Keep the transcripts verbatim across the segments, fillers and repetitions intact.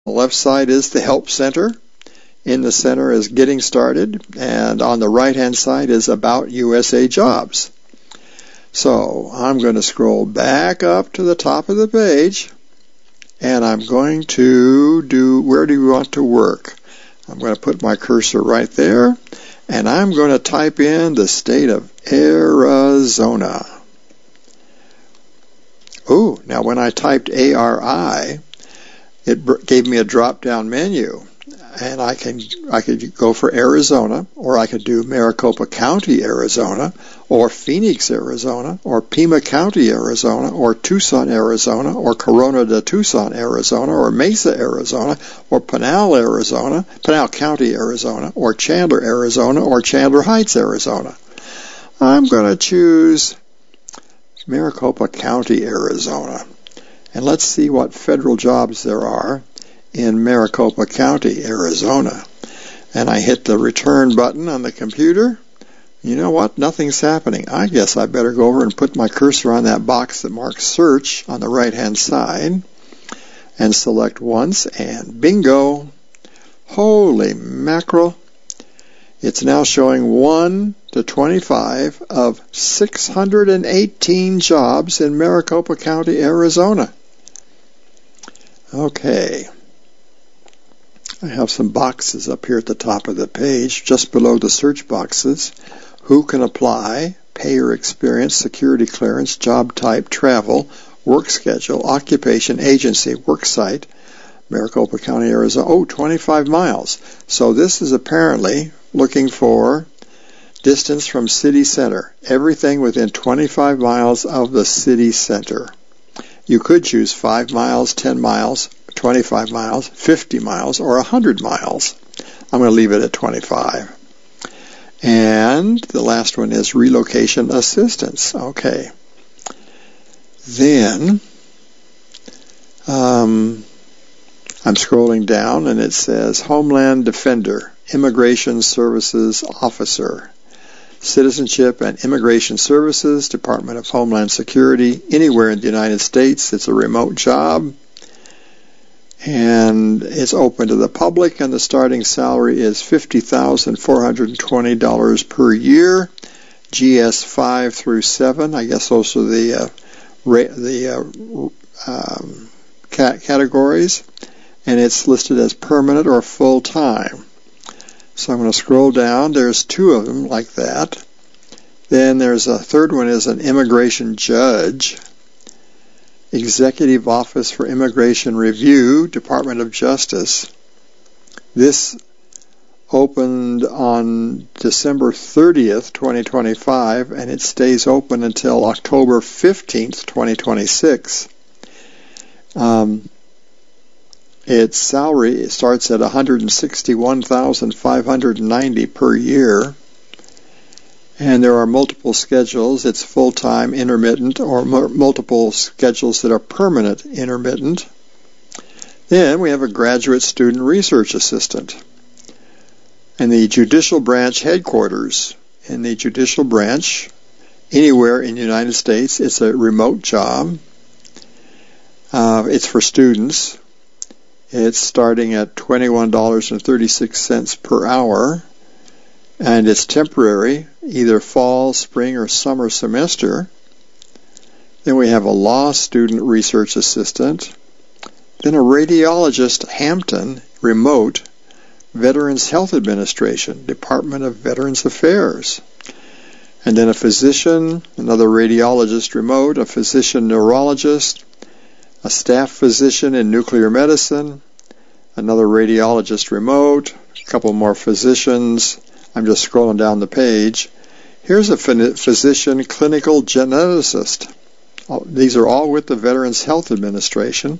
The left side is the Help Center. In the center is Getting Started, and on the right-hand side is About U S A Jobs. So I'm going to scroll back up to the top of the page, and I'm going to do, where do you want to work? I'm going to put my cursor right there, and I'm going to type in the state of Arizona. Oh, now when I typed A R I, it gave me a drop-down menu, and I can I could go for Arizona, or I could do Maricopa County, Arizona, or Phoenix, Arizona, or Pima County, Arizona, or Tucson, Arizona, or Corona de Tucson, Arizona, or Mesa, Arizona, or Pinal, Arizona, Pinal County, Arizona, or Chandler, Arizona, or Chandler Heights, Arizona. I'm going to choose Maricopa County, Arizona. And let's see what federal jobs there are in Maricopa County, Arizona. And I hit the return button on the computer. You know what? Nothing's happening. I guess I better go over and put my cursor on that box that marks search on the right-hand side and select once, and bingo! Holy mackerel! It's now showing one to twenty-five of six hundred eighteen jobs in Maricopa County, Arizona. Okay. I have some boxes up here at the top of the page, just below the search boxes. Who can apply? Payer experience, security clearance, job type, travel, work schedule, occupation, agency, work site, Maricopa County, Arizona. Oh, twenty-five miles. So this is apparently looking for distance from city center. Everything within twenty-five miles of the city center. You could choose five miles, ten miles, twenty-five miles, fifty miles, or one hundred miles. I'm going to leave it at twenty-five. And the last one is relocation assistance. Okay. Then um, I'm scrolling down, and it says Homeland Defender, Immigration Services Officer. Citizenship and Immigration Services, Department of Homeland Security, anywhere in the United States. It's a remote job, and it's open to the public, and the starting salary is fifty thousand four hundred twenty dollars per year, G S five through seven. I guess those are the, uh, ra- the uh, um, cat- categories, and it's listed as permanent or full-time. So I'm going to scroll down. There's two of them like that. Then there's a third one is an immigration judge. Executive Office for Immigration Review, Department of Justice. This opened on December thirtieth, twenty twenty-five, and it stays open until October fifteenth, twenty twenty-six. Um, Its salary starts at one hundred sixty-one thousand five hundred ninety dollars per year, and there are multiple schedules. It's full-time, intermittent, or m- multiple schedules that are permanent, intermittent. Then we have a graduate student research assistant. And the judicial branch headquarters. In the judicial branch, anywhere in the United States, it's a remote job. Uh, it's for students. It's starting at twenty-one dollars and thirty-six cents per hour, and it's temporary, either fall, spring, or summer semester. Then we have a law student research assistant. Then a radiologist, Hampton, remote, Veterans Health Administration, Department of Veterans Affairs. And then a physician, another radiologist, remote, a physician neurologist, a staff physician in nuclear medicine, another radiologist remote, a couple more physicians. I'm just scrolling down the page. Here's a physician clinical geneticist. These are all with the Veterans Health Administration.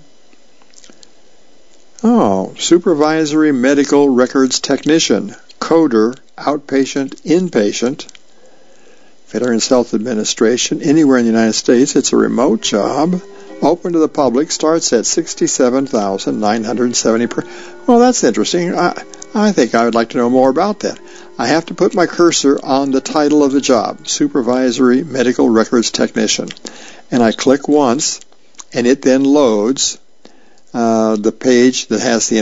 Oh, supervisory medical records technician, coder, outpatient, inpatient, Veterans Health Administration, anywhere in the United States. It's a remote job. Open to the public, starts at sixty-seven thousand nine hundred seventy dollars per... Well, that's interesting. I, I think I would like to know more about that. I have to put my cursor on the title of the job, Supervisory Medical Records Technician. And I click once, and it then loads uh, the page that has the